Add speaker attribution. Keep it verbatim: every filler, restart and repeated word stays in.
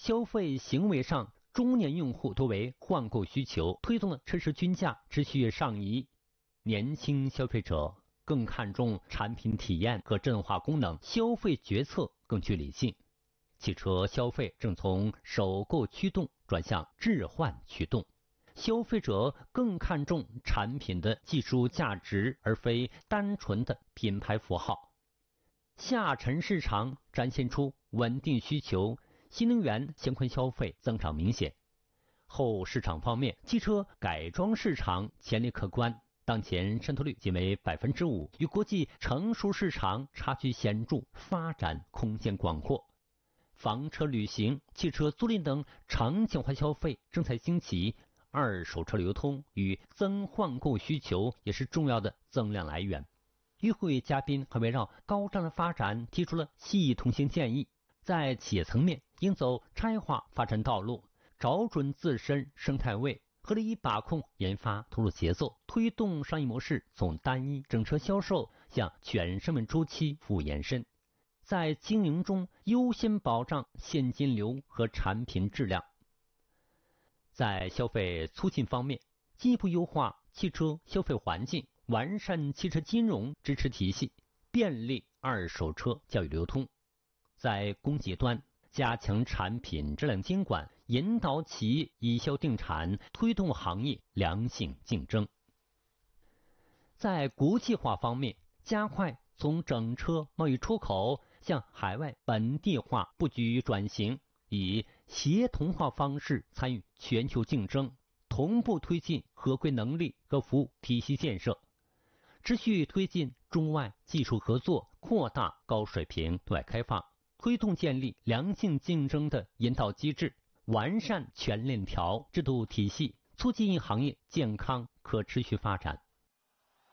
Speaker 1: 消费行为上，中年用户多为换购需求，推动了车市均价持续上移。年轻消费者更看重产品体验和智能化功能，消费决策更具理性。汽车消费正从首购驱动转向置换驱动，消费者更看重产品的技术价值，而非单纯的品牌符号。下沉市场展现出稳定需求，新能源相关消费增长明显。后市场方面，汽车改装市场潜力可观，当前渗透率仅为 百分之五， 与国际成熟市场差距显著，发展空间广阔。房车旅行、汽车租赁等场景化消费正在兴起，二手车流通与增换购需求也是重要的增量来源。与会嘉宾还围绕高质量发展提出了系统性建议，在企业层面应走差异化发展道路，找准自身生态位，合理把控研发投入节奏，推动商业模式从单一整车销售向全生命周期服务延伸。在经营中优先保障现金流和产品质量。在消费促进方面，进一步优化汽车消费环境，完善汽车金融支持体系，便利二手车交易流通。在供给端，加强产品质量监管，引导企业以销定产，推动行业良性竞争。在国际化方面，加快从整车贸易出口向海外本地化布局转型，以协同化方式参与全球竞争，同步推进合规能力和服务体系建设，持续推进中外技术合作，扩大高水平对外开放，推动建立良性竞争的引导机制，完善全链条制度体系，促进行业健康可持续发展。